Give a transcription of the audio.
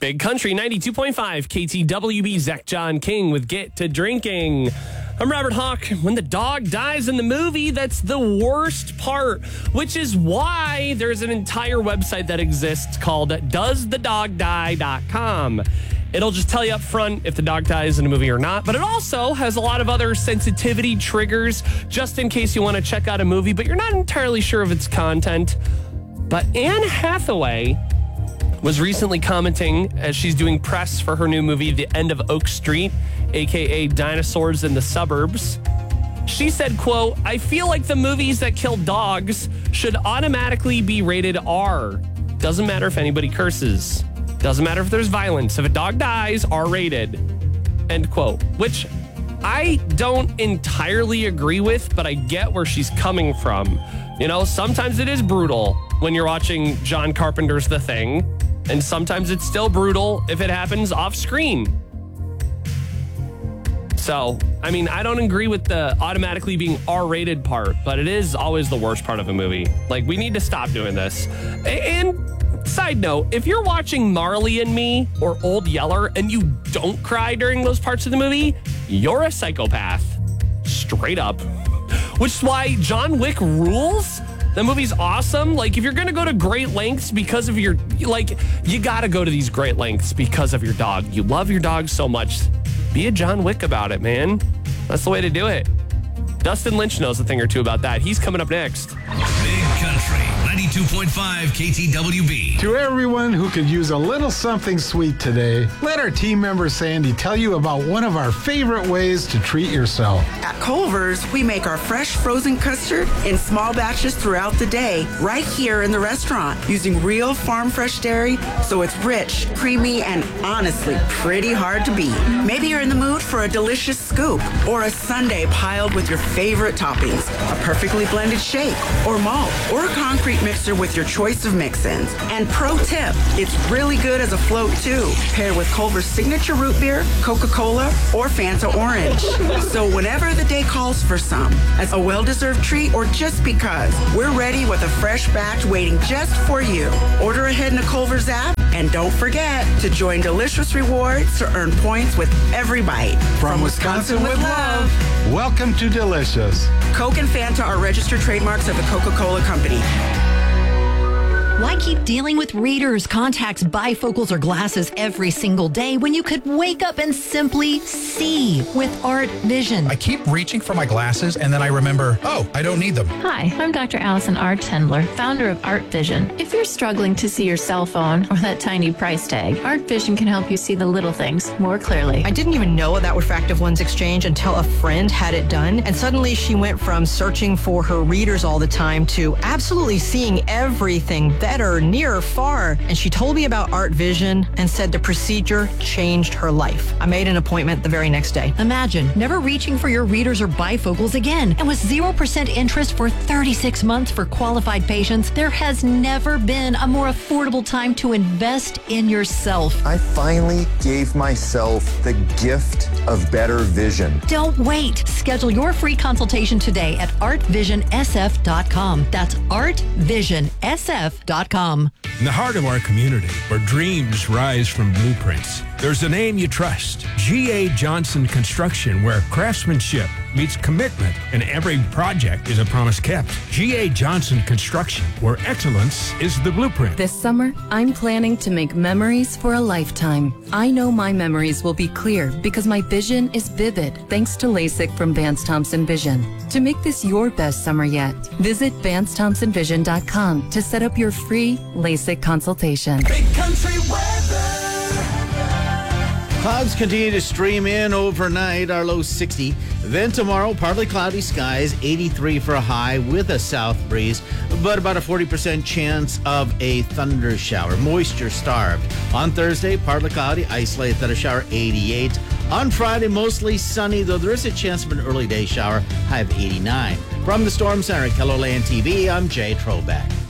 Big Country 92.5 KTWB. Zach John King with Get to Drinking. I'm Robert Hawk. When the dog dies in the movie, that's the worst part, which is why there's an entire website that exists called doesthedogdie.com. It'll just tell you up front if the dog dies in a movie or not, but it also has a lot of other sensitivity triggers just in case you want to check out a movie, but you're not entirely sure of its content. But Anne Hathaway was recently commenting as she's doing press for her new movie, The End of Oak Street, aka Dinosaurs in the Suburbs. She said, quote, "I feel like the movies that kill dogs should automatically be rated R. Doesn't matter if anybody curses. Doesn't matter if there's violence. If a dog dies, R-rated." End quote. Which I don't entirely agree with, but I get where she's coming from. You know, sometimes it is brutal when you're watching John Carpenter's The Thing, and sometimes it's still brutal if it happens off screen. So, I mean, I don't agree with the automatically being R-rated part, but it is always the worst part of a movie. Like, we need to stop doing this. And side note, if you're watching Marley and Me or Old Yeller and you don't cry during those parts of the movie, you're a psychopath. Straight up. Which is why John Wick rules. The movie's awesome. Like, if you're going to go to great lengths because of your, like, you got to go to these great lengths because of your dog. You love your dog so much. Be a John Wick about it, man. That's the way to do it. Dustin Lynch knows a thing or two about that. He's coming up next. Big Country 92.5 KTWB. To everyone who could use a little something sweet today, let our team member Sandy tell you about one of our favorite ways to treat yourself. At Culver's, we make our fresh frozen custard in small batches throughout the day, right here in the restaurant, using real farm fresh dairy, so it's rich, creamy, and honestly pretty hard to beat. Maybe you're in the mood for a delicious scoop or a sundae piled with your favorite toppings, a perfectly blended shake or malt or a concrete mixer with your choice of mix-ins. And pro tip, it's really good as a float too, paired with Culver's signature root beer, Coca-Cola, or Fanta Orange. So whenever the day calls for some, as a well-deserved treat or just because, we're ready with a fresh batch waiting just for you. Order ahead in the Culver's app, and don't forget to join Delicious Rewards to earn points with every bite. From Wisconsin with love, welcome to Delicious. Coke and Fanta are registered trademarks of the Coca-Cola Company. Why keep dealing with readers, contacts, bifocals, or glasses every single day when you could wake up and simply see with Art Vision? I keep reaching for my glasses and then I remember, oh, I don't need them. Hi, I'm Dr. Allison R. Tendler, founder of Art Vision. If you're struggling to see your cell phone or that tiny price tag, Art Vision can help you see the little things more clearly. I didn't even know that Refractive Lens Exchange until a friend had it done, and suddenly she went from searching for her readers all the time to absolutely seeing everything better, near or far. And she told me about Art Vision and said the procedure changed her life. I made an appointment the very next day. Imagine never reaching for your readers or bifocals again. And with 0% interest for 36 months for qualified patients, there has never been a more affordable time to invest in yourself. I finally gave myself the gift of better vision. Don't wait. Schedule your free consultation today at artvisionsf.com. That's artvisionsf.com. In the heart of our community, where dreams rise from blueprints, there's a name you trust. G.A. Johnson Construction, where craftsmanship meets commitment and every project is a promise kept. G.A. Johnson Construction, where excellence is the blueprint. This summer, I'm planning to make memories for a lifetime. I know my memories will be clear because my vision is vivid thanks to LASIK from Vance Thompson Vision. To make this your best summer yet, visit VanceThompsonVision.com to set up your free LASIK consultation. Big Country weather. Clouds continue to stream in overnight, our low 60. Then tomorrow, partly cloudy skies, 83 for a high with a south breeze, but about a 40% chance of a thunder shower. Moisture starved. On Thursday, partly cloudy, isolated thunder shower, 88. On Friday, mostly sunny, though there is a chance of an early day shower, high of 89. From the Storm Center at KELOLAND TV, I'm Jay Trobeck.